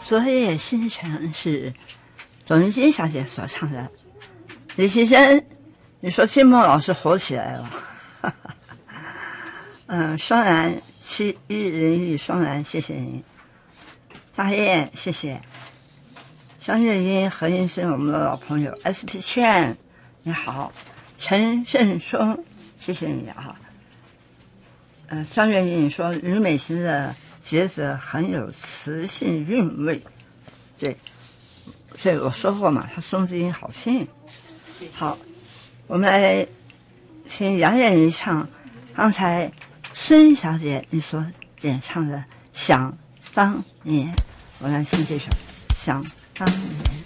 昨夜星辰是左云君小姐所唱的。李奇生，你说金梦老师火起来了。双然7一人一双然，谢谢您。大雁，谢谢。张月英、何英生，我们的老朋友。SP 圈，你好。陈胜松，谢谢你啊。张月英说吕美琴的角色很有磁性韵味，对，所以我说过嘛，她松子音好听。好，我们来听杨雁怡唱刚才孙小姐你所演唱的《想当年》，我来听这首《想当年》。